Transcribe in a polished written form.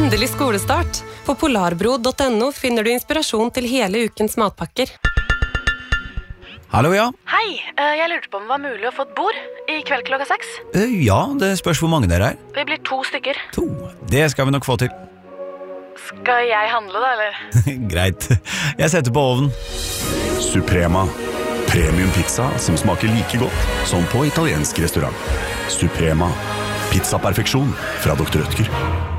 Endelig skolestart. På polarbro.no finner du inspirasjon til hele ukens matpakker. Hallo, ja. Hei, jeg lurte på om det var mulig å få et bord I kveld klokka 6. Ja, det spørs hvor mange dere er. Vi blir 2 stykker. 2. Det skal vi nok få til. Skal jeg handle da, eller? Greit. Jeg setter på ovnen. Suprema. Premium pizza som smaker like godt som på italiensk restaurant. Suprema. Pizza perfeksjon fra Dr. Rødtger.